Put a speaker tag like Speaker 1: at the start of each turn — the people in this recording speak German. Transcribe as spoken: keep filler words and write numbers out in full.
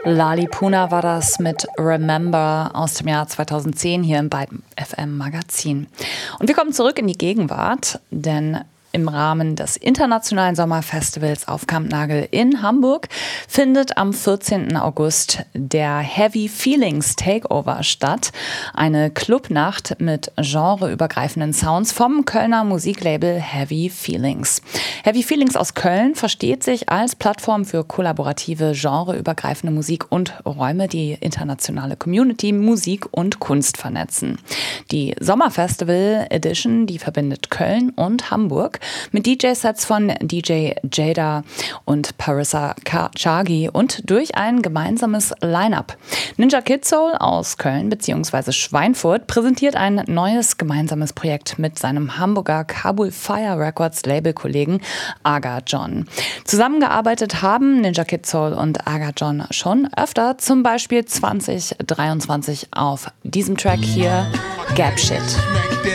Speaker 1: Lali Puna war das mit Remember aus dem Jahr zweitausendzehn hier im Byte F M Magazin. Und wir kommen zurück in die Gegenwart, denn im Rahmen des Internationalen Sommerfestivals auf Kampnagel in Hamburg findet am vierzehnten August der Heavy Feelings Takeover statt. Eine Clubnacht mit genreübergreifenden Sounds vom Kölner Musiklabel Heavy Feelings. Heavy Feelings aus Köln versteht sich als Plattform für kollaborative, genreübergreifende Musik und Räume, die internationale Community, Musik und Kunst vernetzen. Die Sommerfestival Edition, die verbindet Köln und Hamburg mit D J-Sets von D J Jada und Parissa Chagi und durch ein gemeinsames Line-Up. Ninja Kid Soul aus Köln bzw. Schweinfurt präsentiert ein neues gemeinsames Projekt mit seinem Hamburger Kabul Fire Records Labelkollegen Aga John. Zusammengearbeitet haben Ninja Kid Soul und Aga John schon öfter, zum Beispiel zwanzig dreiundzwanzig auf diesem Track hier, Gap Shit.